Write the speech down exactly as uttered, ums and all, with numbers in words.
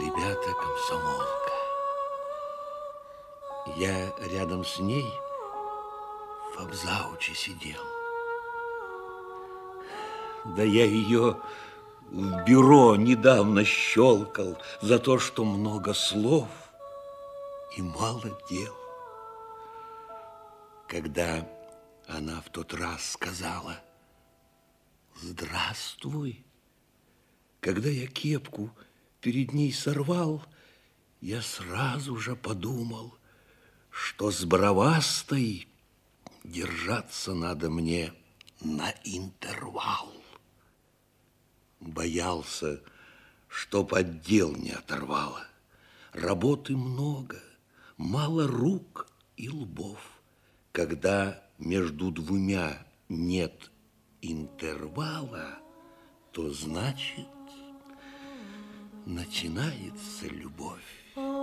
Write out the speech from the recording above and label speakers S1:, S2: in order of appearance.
S1: ребята-комсомолка. Я рядом с ней в фабзауче сидел. Да я ее в бюро недавно щелкал за то, что много слов и мало дел. Когда она в тот раз сказала «Здравствуй», когда я кепку перед ней сорвал, я сразу же подумал, что с бровастой держаться надо мне на интервал. Боялся, чтоб отдел не оторвало. Работы много, мало рук и лбов. Когда между двумя нет интервала, то значит начинается любовь.